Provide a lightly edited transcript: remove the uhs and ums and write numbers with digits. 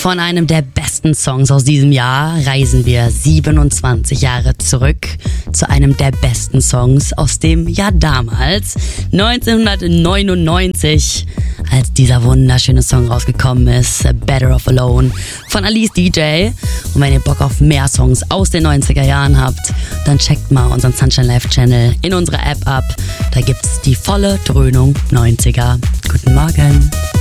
Von einem der besten Songs aus diesem Jahr reisen wir 27 Jahre zurück zu einem der besten Songs aus dem Jahr damals, 1999, als dieser wunderschöne Song rausgekommen ist, Better Off Alone von Alice DJ. Und wenn ihr Bock auf mehr Songs aus den 90er Jahren habt, dann checkt mal unseren Sunshine Live Channel in unserer App ab. Da gibt's die volle Dröhnung 90er. Guten Morgen.